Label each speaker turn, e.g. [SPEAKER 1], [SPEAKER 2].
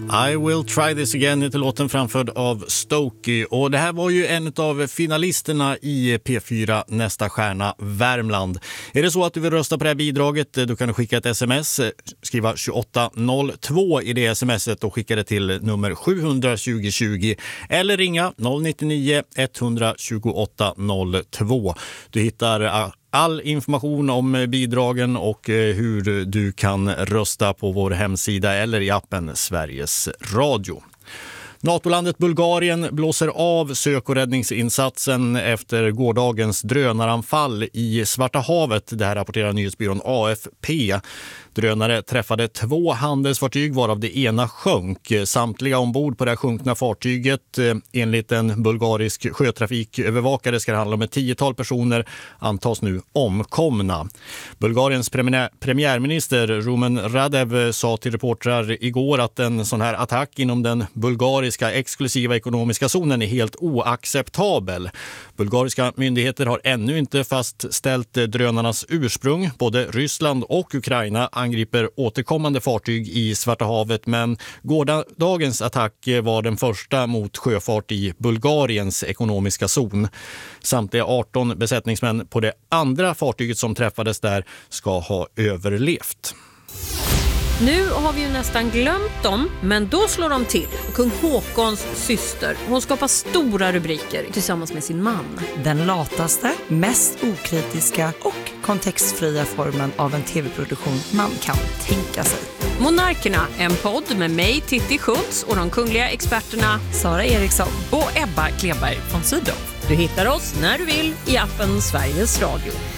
[SPEAKER 1] I will try this again heter låten framförd av Stokey. Och det här var ju en av finalisterna i P4 Nästa stjärna Värmland. Är det så att du vill rösta på det här bidraget, då kan du skicka ett sms, skriva 2802 i det smset och skicka det till nummer 72020 eller ringa 099 128 02. Du hittar all information om bidragen och hur du kan rösta på vår hemsida eller i appen Sveriges Radio. NATO-landet Bulgarien blåser av sök- och räddningsinsatsen efter gårdagens drönaranfall i Svarta havet. Det här rapporterar nyhetsbyrån AFP. Drönare träffade 2 handelsfartyg varav det ena sjönk. Samtliga ombord på det sjunkna fartyget, enligt en bulgarisk sjötrafikövervakare, ska det handla om ett 10-tal personer, antas nu omkomna. Bulgariens premiärminister Rumen Radev sa till reportrar igår att en sån här attack inom den bulgariska exklusiva ekonomiska zonen är helt oacceptabel. Bulgariska myndigheter har ännu inte fastställt drönarnas ursprung. Både Ryssland och Ukraina angriper återkommande fartyg i Svarta havet, men gårdagens attack var den första mot sjöfart i Bulgariens ekonomiska zon. Samtliga 18 besättningsmän på det andra fartyget som träffades där ska ha överlevt.
[SPEAKER 2] Nu har vi ju nästan glömt dem, men då slår de till. Kung Håkons syster, hon skapar stora rubriker tillsammans med sin man.
[SPEAKER 3] Den lataste, mest okritiska och kontextfria formen av en tv-produktion man kan tänka sig.
[SPEAKER 2] Monarkerna, en podd med mig, Titti Schultz, och de kungliga experterna
[SPEAKER 3] Sara Eriksson
[SPEAKER 4] och Ebba Kleberg von Sydow.
[SPEAKER 2] Du hittar oss när du vill i appen Sveriges Radio.